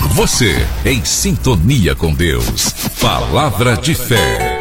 Você em sintonia com Deus. Palavra de fé.